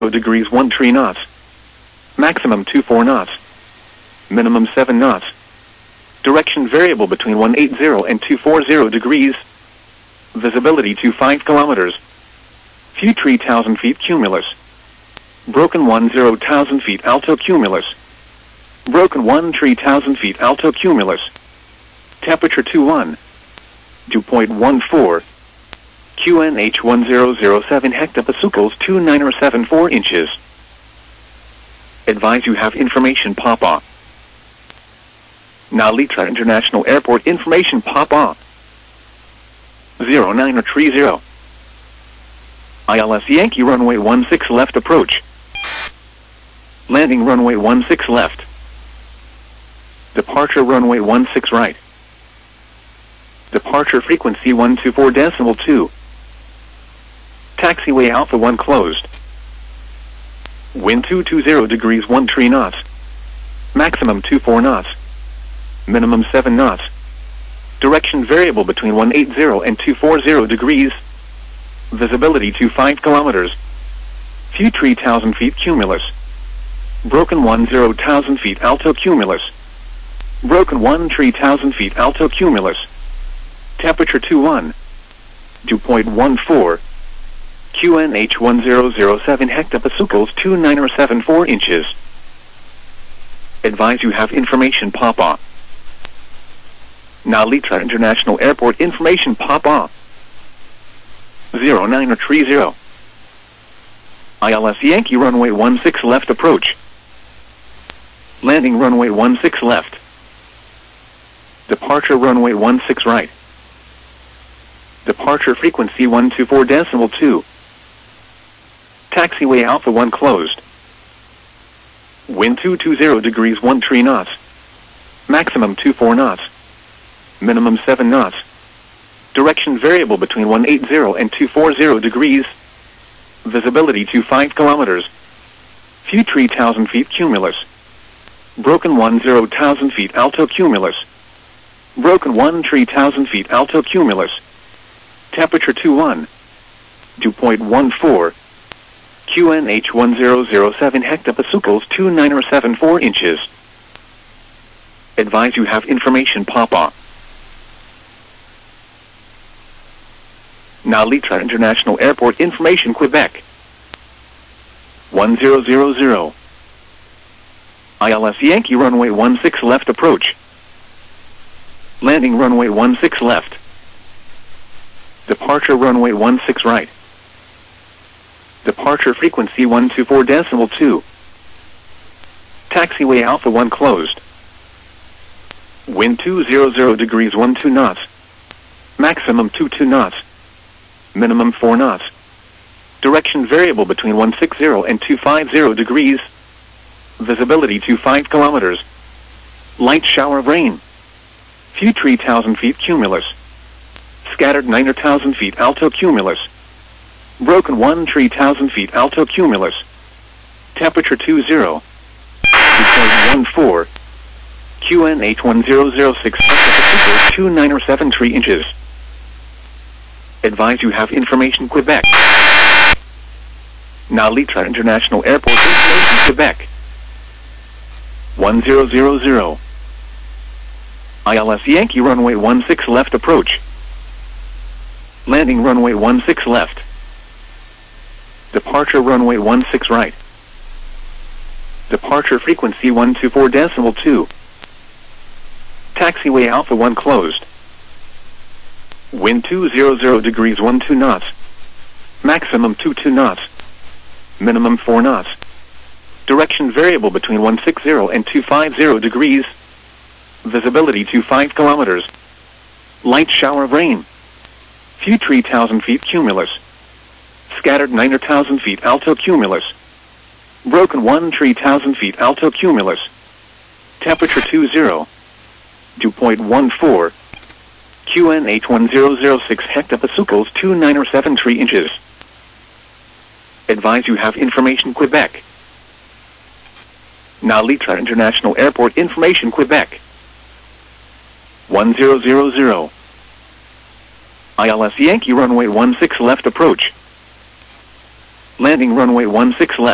degrees 13 knots. Maximum 24 knots. Minimum 7 knots. Direction variable between 180 and 240 degrees. Visibility to 5 kilometers. Few 3,000 feet cumulus. Broken 10,000 feet alto cumulus. Broken 3,000 feet alto cumulus. Temperature 21. 2.14. QNH 1007 hectopascals 2974 inches. Advise you have information pop-off. Nalitra International Airport information pop-off. 0930. ILS Yankee runway 16 left approach. Landing runway 16 left. Departure runway 16 right. Departure frequency 124.2. Taxiway Alpha 1 closed. Wind 220 degrees 13 knots. Maximum 24 knots. Minimum 7 knots. Direction variable between 180 and 240 degrees. Visibility to 5 kilometers. Few 3,000 feet cumulus. Broken 10,000 feet alto cumulus. Broken 13,000 feet alto cumulus. Temperature 21. 2.14. QNH 1007 hectopascals 2974 inches. Advise you have information pop-off. Nalitra International Airport information pop-off. 0930. ILS Yankee runway 16 left approach. Landing runway 16 left. Departure runway 16 right. Departure frequency 124.2. Taxiway Alpha 1 closed. Wind 220 degrees 13 knots. Maximum 24 knots. Minimum 7 knots. Direction variable between 180 and 240 degrees. Visibility to 5 kilometers. Few 3,000 feet cumulus. Broken 10,000 feet alto cumulus. Broken 13,000 feet alto cumulus. Temperature 21. 2.14. QNH 1007 hectopascals 2974 inches. Advise you have information pop-off. Nalitra International Airport information Quebec. 1000. ILS Yankee runway 16 left approach. Landing runway 16 left. Departure runway 16 right. Departure frequency 124.2. Taxiway Alpha 1 closed. Wind 200 degrees 12 knots. Maximum 22 knots. Minimum 4 knots. Direction variable between 160 and 250 degrees. Visibility to 5 kilometers. Light shower of rain. Few 3,000 feet cumulus. Scattered 9,000 feet alto cumulus. Broken 13,000 feet alto cumulus. Temperature 20. 2.14. QNH 1006 hectopascals 2973 inches. Advise you have information Quebec. Nalitra International Airport information Quebec. 1000. ILS Yankee runway 16 left approach. Landing runway 16 left. Departure runway 16 right. Departure frequency 124.2. Taxiway Alpha 1 closed. Wind 200 degrees 12 knots. Maximum 22 knots. Minimum 4 knots. Direction variable between 160 and 250 degrees. Visibility to 5 kilometers. Light shower of rain. Few 3,000 feet cumulus. Scattered 9,000 feet alto cumulus. Broken 13,000 feet alto cumulus. Temperature 20. 2.14. QNH 1006 hectopascals 2973 inches. Advise you have information Quebec. Nalitra International Airport information Quebec. 1000. ILS Yankee runway 16 left approach. Landing runway 16 left.